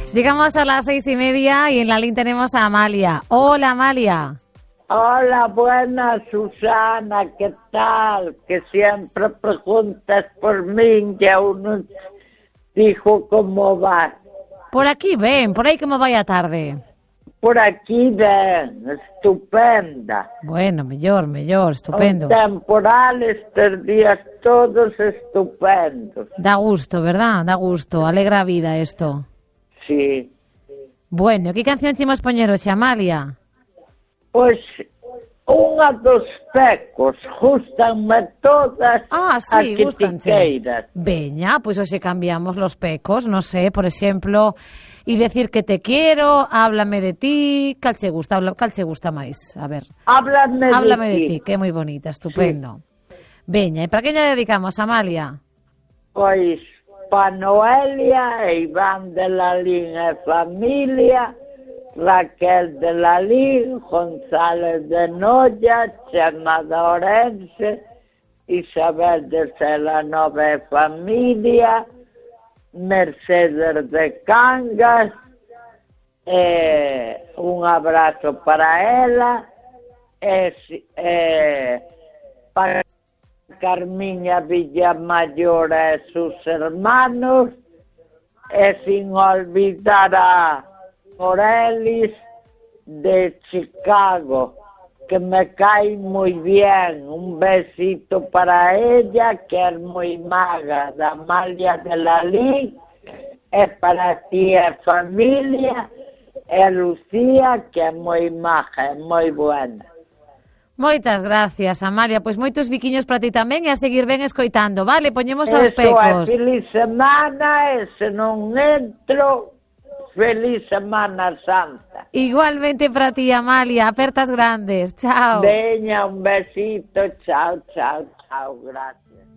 Llegamos a las 6:30 y en la línea tenemos a Amalia. Hola, Amalia. Hola, buenas, Susana, ¿qué tal? Que siempre preguntas por mí, ya uno dijo cómo va. Por aquí ven, por ahí como vaya tarde. Por aquí ven, estupenda. Bueno, mellor, estupendo. Un temporal, estos días todos estupendos. Da gusto, ¿verdad? Da gusto, alegra a vida esto. Sí. Bueno, ¿qué canción chimos poñer hoxe, Amalia? Pois unha dos pecos, gustanme todas Sí, as que ti gustanche. queiras. Veña, pues hoxe cambiamos los pecos, no sé, por exemplo, y decir que te quiero, háblame de ti, cal che gusta máis? A ver. Háblame de ti, que é moi bonita, estupendo. Sí. Veña, e para que lle dedicamos, Amalia? Pois pa Noelia, Iván de Lalín e familia, Raquel de Lalín, González de Noia, Chema de Orense, Isabel de Celanova e familia, Mercedes de Cangas, un abrazo para ela, para Carmiña Villamayor e sus hermanos, sin olvidar a Morelis de Chicago, que me cae muy bien. Un besito para ella, que es muy maga, de Amalia de Lalín, para ti e familia, e Lucía, que é moi maja, é moi buena. Moitas gracias, Amalia. Pois moitos biquiños para ti tamén e a seguir ben escoitando, vale? Poñemos aos pecos. Feliz semana, e se non entro, feliz Semana Santa. Igualmente para ti, Amalia. Apertas grandes. Chao. Veña, un besito. Chao, chao, chao. Gracias.